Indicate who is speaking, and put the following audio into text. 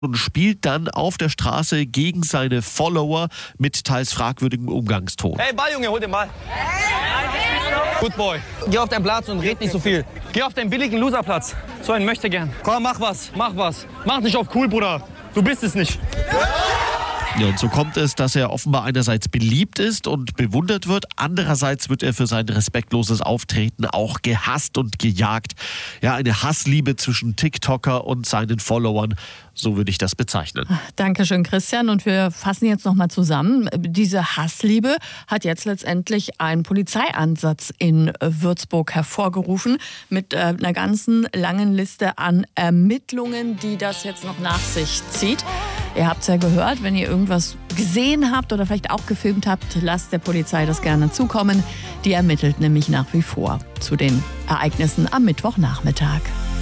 Speaker 1: und spielt dann auf der Straße gegen seine Follower mit teils fragwürdigem Umgangston.
Speaker 2: Hey, Ball, Junge, hol den Ball. Good boy. Geh auf deinen Platz und red nicht so viel. Geh auf deinen billigen Loserplatz. So einen möchte gern. Komm, mach was, mach was. Mach nicht auf cool, Bruder. Du bist es nicht.
Speaker 1: Ja, und so kommt es, dass er offenbar einerseits beliebt ist und bewundert wird, andererseits wird er für sein respektloses Auftreten auch gehasst und gejagt. Ja, eine Hassliebe zwischen TikToker und seinen Followern, so würde ich das bezeichnen.
Speaker 3: Dankeschön, Christian. Und wir fassen jetzt nochmal zusammen. Diese Hassliebe hat jetzt letztendlich einen Polizeieinsatz in Würzburg hervorgerufen mit einer ganzen langen Liste an Ermittlungen, die das jetzt noch nach sich zieht. Ihr habt es ja gehört, wenn ihr irgendwas gesehen habt oder vielleicht auch gefilmt habt, lasst der Polizei das gerne zukommen. Die ermittelt nämlich nach wie vor zu den Ereignissen am Mittwochnachmittag.